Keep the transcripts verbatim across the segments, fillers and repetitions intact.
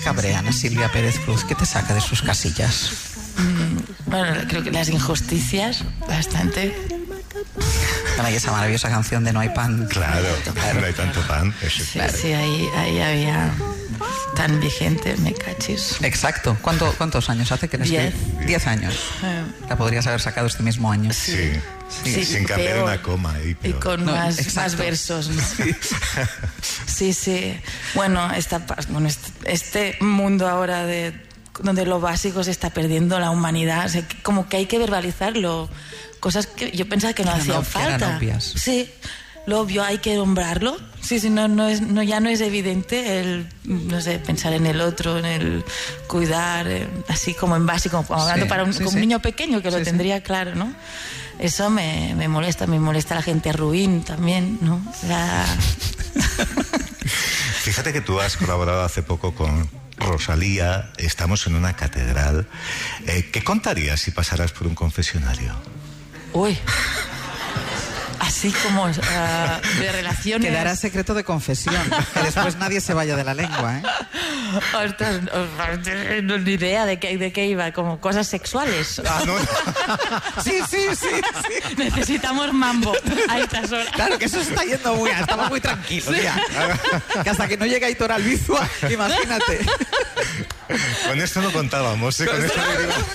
cabrean a Silvia Pérez Cruz? ¿Qué te saca de sus casillas? Mm, bueno, creo que las injusticias, bastante. Bueno, y esa maravillosa canción de No hay pan. Claro, claro. No hay tanto pan. Eso, Sí, claro. sí, ahí, ahí había tan vigente, me cachis. Exacto. ¿Cuánto, ¿Cuántos años hace que la Diez. escribí? Diez años. Eh, La podrías haber sacado este mismo año. Sí. Sí, Sí, sin cambiar peor. una coma. Y, Y peor. con No, más, exacto. más versos, ¿no? Sí, sí. sí. Bueno, esta, bueno, este, este mundo ahora de donde lo básico se está perdiendo, la humanidad, o sea, que como que hay que verbalizarlo. Cosas que yo pensaba que no Que eran hacían ob- que eran falta. obvias. Sí, lo obvio hay que nombrarlo. Sí, sí, no, no es, no, ya no es evidente el, no sé, pensar en el otro, en el cuidar, eh, así como en básico, como hablando Sí, para un, sí, como sí. un niño pequeño que Sí, lo sí. tendría claro, ¿no? Eso me, me molesta, me molesta la gente ruin también, ¿no? O sea, Fíjate que tú has colaborado hace poco con Rosalía, estamos en una catedral. Eh, ¿Qué contarías si pasaras por un confesionario? uy. Así como ah, de relaciones. Quedará secreto de confesión. Que después nadie se vaya de la lengua, ¿eh? Ostras, no ni idea de qué, de qué iba, como cosas sexuales. Ah, no. Sí, sí, sí, sí. Necesitamos mambo a estas horas. Claro que eso se está yendo muy bien. Estamos muy tranquilos ya. Que hasta que no llega Aitor Albizua, imagínate. Con esto no contábamos. ¿eh? Con esto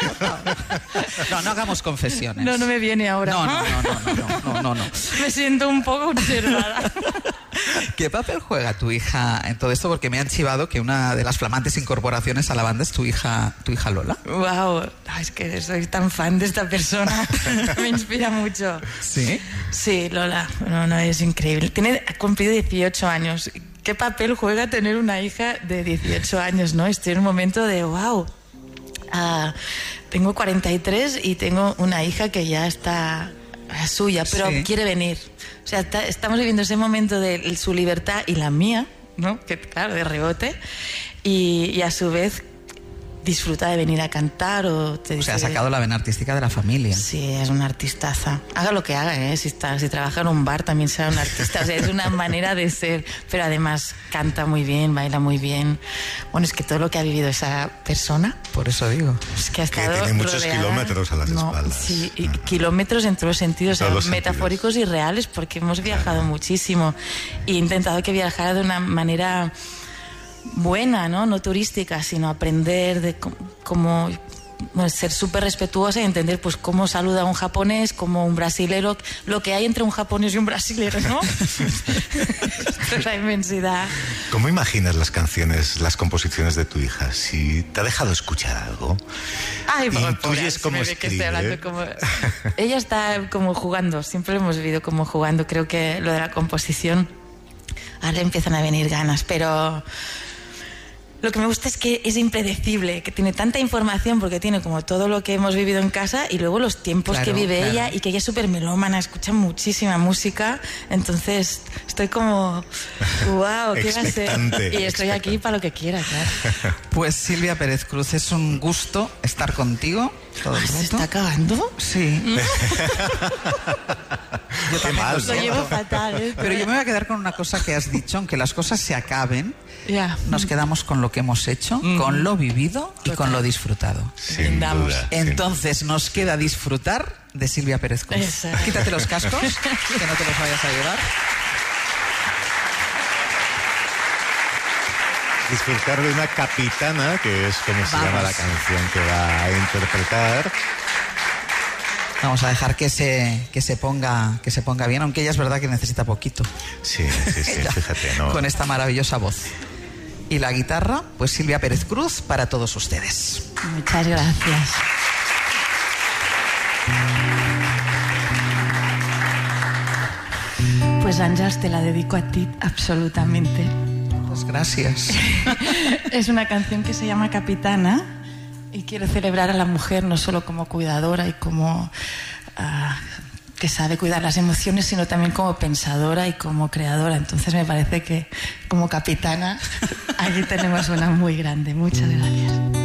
No, no hagamos confesiones. No, no me viene ahora. No, no, no, no, no, no, no, no. Me siento un poco observada. ¿Qué papel juega tu hija en todo esto? Porque me han chivado que una de las flamantes incorporaciones a la banda es tu hija, tu hija Lola. Wow, es que soy tan fan de esta persona. Me inspira mucho. ¿Sí? Sí, Lola, no, no, es increíble. Tiene, ha cumplido dieciocho años. ¿Qué papel juega tener una hija de dieciocho años, no? Estoy en un momento de wow. Ah, tengo cuarenta y tres y tengo una hija que ya está a suya, pero Sí. quiere venir. O sea, está- estamos viviendo ese momento de su libertad y la mía, ¿no? Que claro, de rebote. Y, y a su vez disfruta de venir a cantar o te O sea, ha dice- sacado la vena artística de la familia. Sí, es una artistaza. Haga lo que haga, ¿eh? Si, está, si trabaja en un bar también será un artista. O sea, es una manera de ser. Pero además canta muy bien, baila muy bien. Bueno, es que todo lo que ha vivido esa persona, Por eso digo. es que ha Que estado tiene muchos rodeada- kilómetros a las No, espaldas. Sí, y Ajá. kilómetros en todos los sentidos, Todos o sea, los sentidos. metafóricos y reales, porque hemos viajado muchísimo. Y he intentado que viajara de una manera buena, ¿no? No turística, sino aprender de cómo, cómo, bueno, ser súper respetuosa y entender pues cómo saluda a un japonés, como un brasilero, lo que hay entre un japonés y un brasilero, ¿no? Esto es la inmensidad. ¿Cómo imaginas las canciones, las composiciones de tu hija? Si te ha dejado escuchar algo. Ay, pobre, Intuyes pobre, cómo me ve que estoy escribe. hablando como... Ella está como jugando, siempre lo hemos vivido como jugando. Creo que lo de la composición, ahora le empiezan a venir ganas, pero... Lo que me gusta es que es impredecible, que tiene tanta información porque tiene como todo lo que hemos vivido en casa y luego los tiempos Claro, que vive claro. ella y que ella es súper melómana, escucha muchísima música. Entonces estoy como, wow, ¿qué va a ser? Expectante, Y estoy aquí expectante. para lo que quiera, claro. Pues Silvia Pérez Cruz, es un gusto estar contigo todo el ¿Se rato. está acabando? Sí. Yo Qué también mal, lo Lo ¿no? llevo fatal, ¿eh? Pero yo me voy a quedar con una cosa que has dicho, aunque las cosas se acaben, Ya. nos quedamos con lo que hemos hecho, con lo vivido y con lo disfrutado. Sin Brindamos. duda. sin Entonces nos queda disfrutar de Silvia Pérez Cruz. Exacto. Quítate los cascos, que no te los vayas a llevar. disfrutar de una capitana, que es como se Vamos. llama la canción que va a interpretar. Vamos a dejar que se, que se ponga, que se ponga bien, aunque ella es verdad que necesita poquito. Sí, sí, sí, Ella, fíjate, ¿no? Con esta maravillosa voz. Y la guitarra, pues Silvia Pérez Cruz para todos ustedes. Muchas gracias. Pues Àngels, te la dedico a ti absolutamente. Pues gracias. Es una canción que se llama Capitana y quiero celebrar a la mujer no solo como cuidadora y como ah, que sabe cuidar las emociones, sino también como pensadora y como creadora. Entonces me parece que como capitana aquí tenemos una muy grande. Muchas gracias.